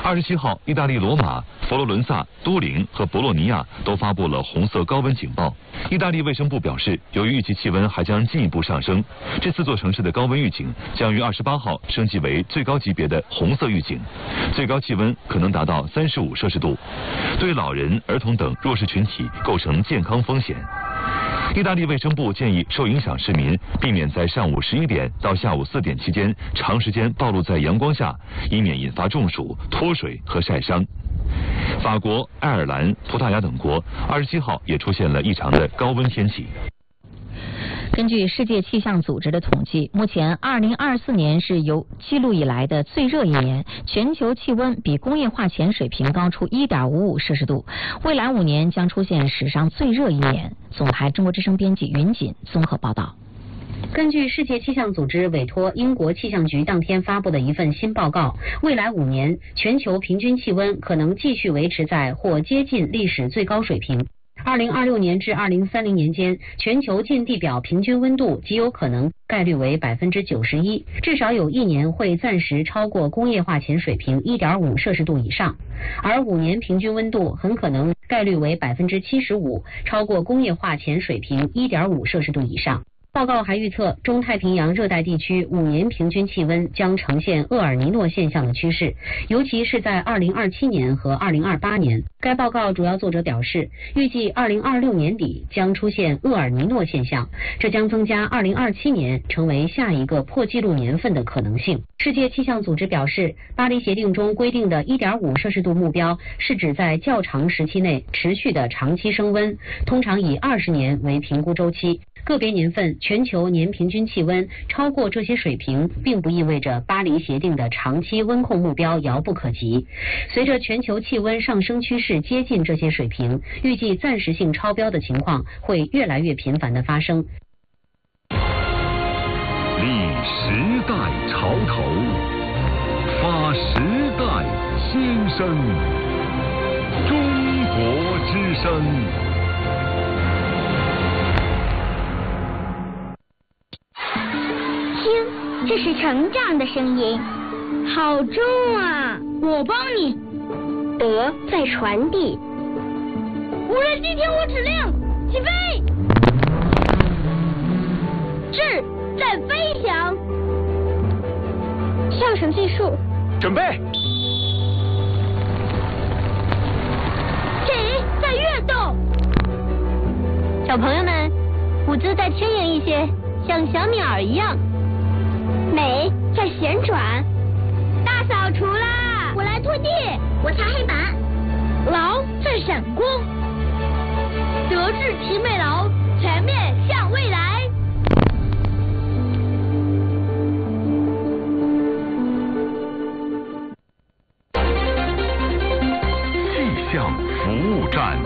27号，意大利罗马、佛罗伦萨、都灵和博洛尼亚都发布了红色高温警报。意大利卫生部表示，由于预计气温还将进一步上升，这4座城市的高温预警将于28号升级为最高级别的红色预警，最高气温可能达到35摄氏度，对老人、儿童等弱势群体构成健康风险。意大利卫生部建议受影响市民避免在上午11点到下午4点期间长时间暴露在阳光下，以免引发中暑、脱水和晒伤。法国、爱尔兰、葡萄牙等国27号也出现了异常的高温天气。 根据世界气象组织的统计，目前2024年是有记录以来的最热一年，全球气温比工业化前水平高出1.55摄氏度，未来5年将出现史上最热一年。总台中国之声编辑云锦综合报道。 根据世界气象组织委托英国气象局当天发布的一份新报告，未来5年全球平均气温可能继续维持在或接近历史最高水平。2026年至2030年间，全球近地表平均温度极有可能概率为91%，至少有1年会暂时超过工业化前水平1.5摄氏度以上，而5年平均温度很可能概率为75%，超过工业化前水平1.5摄氏度以上。报告还预测，中太平洋热带地区5年平均气温将呈现厄尔尼诺现象的趋势，尤其是在2027年和2028年。该报告主要作者表示，预计2026年底将出现厄尔尼诺现象，这将增加2027年成为下一个破纪录年份的可能性。世界气象组织表示，巴黎协定中规定的1.5摄氏度目标是指在较长时期内持续的长期升温，通常以20年为评估周期。个别年份全球年平均气温超过这些水平，并不意味着巴黎协定的长期温控目标遥不可及。随着全球气温上升趋势接近这些水平，预计暂时性超标的情况会越来越频繁地发生。 立时代潮头，发时代新声，中国之声。 这是成长的声音，好重啊！我帮你。德在传递。无人机听我指令，起飞。智在飞翔。上升技术， 准备。 体在跃动。小朋友们，舞姿再轻盈一些，像小鸟一样。美在旋转，大扫除啦！我来拖地，我擦黑板。劳在闪光，德智体美劳，全面向未来。 气象服务站。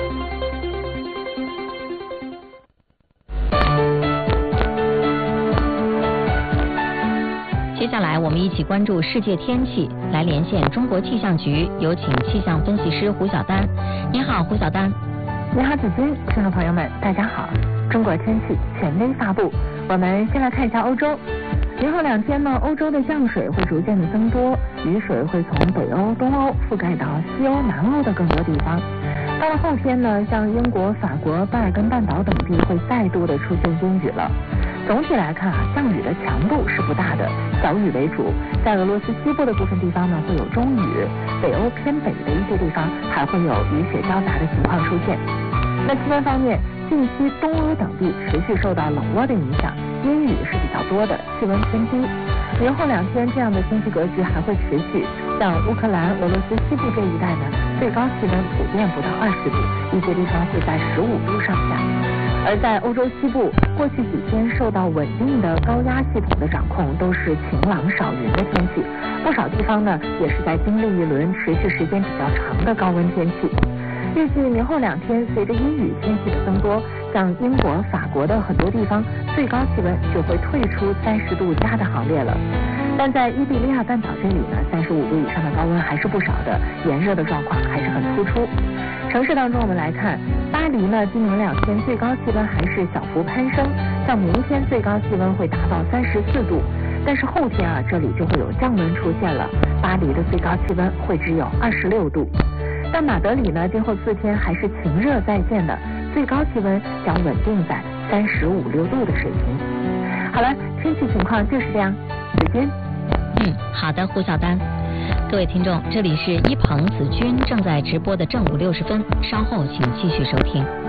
接下来我们一起关注世界天气，来连线中国气象局，有请气象分析师胡晓丹。你好，胡晓丹。 你好，子君，听众朋友们，大家好。中国天气权威发布，我们先来看一下欧洲。明后2天呢，欧洲的降水会逐渐的增多，雨水会从北欧、东欧覆盖到西欧、南欧的更多地方。到了后天呢，像英国、法国、巴尔干半岛等地会再度的出现阴雨了。总体来看啊，降雨的强度是不大的，小雨为主。在俄罗斯西部的部分地方呢，会有中雨；北欧偏北的一些地方还会有雨雪交杂的情况出现。那气温方面，近期东欧等地持续受到冷涡的影响，阴雨是比较多的，气温偏低。明后2天这样的天气格局还会持续，像乌克兰、俄罗斯西部这一带呢，最高气温普遍不到20度，一些地方会在15度上下。而在欧洲西部，过去几天受到稳定的高压系统的掌控，都是晴朗少云的天气，不少地方呢也是在经历一轮持续时间比较长的高温天气。预计明后2天，随着阴雨天气的增多，像英国、法国的很多地方，最高气温就会退出30度加的行列了。但在伊比利亚半岛这里呢，35度以上的高温还是不少的，炎热的状况还是很突出。城市当中我们来看，巴黎呢今明2天最高气温还是小幅攀升，像明天最高气温会达到34度， 但是后天啊，这里就会有降温出现了，巴黎的最高气温会只有26度。但马德里呢，今后4天还是晴热在线的，最高气温将稳定在35、6度的水平。好了，天气情况就是这样，再见。 好的，胡小丹。各位听众，这里是一鹏子君正在直播的正午60分，稍后请继续收听。